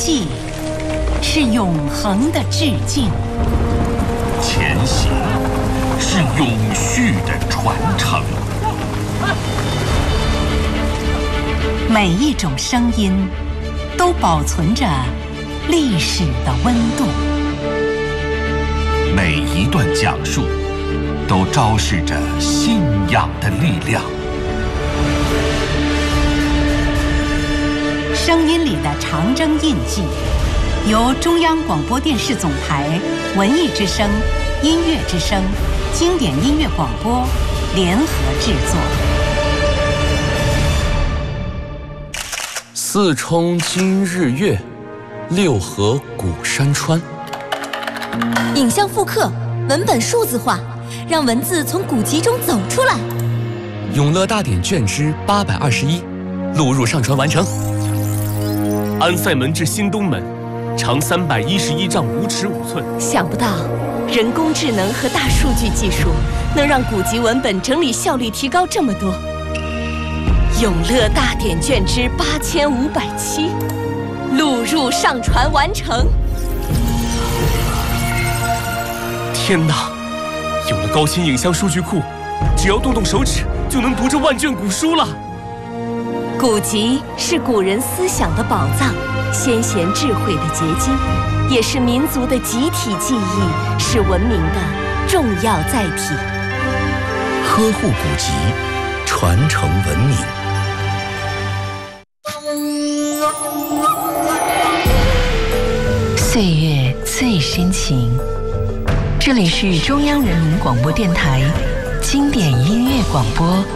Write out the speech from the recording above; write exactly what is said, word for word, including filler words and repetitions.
记，是永恒的致敬； 前行，是永续的传承。 每一种声音，都保存着历史的温度； 每一段讲述，都昭示着信仰的力量。 声音里的长征印记，由中央广播电视总台、文艺之声、音乐之声、经典音乐广播联合制作。 四冲今日月，六合古山川。 影像复刻，文本数字化，让文字从古籍中走出来。 永乐大典卷之八百二十一，录入上传完成。 安塞门至新东门，长三百一十一丈五尺五寸。 想不到，人工智能和大数据技术能让古籍文本整理效率提高这么多。永乐大典卷之八千五百七，录入上传完成。 天哪！有了高清影像数据库，只要动动手指就能读这万卷古书了。 古籍是古人思想的宝藏，先贤智慧的结晶，也是民族的集体记忆，是文明的重要载体。 呵护古籍，传承文明。 岁月最深情，这里是中央人民广播电台经典音乐广播。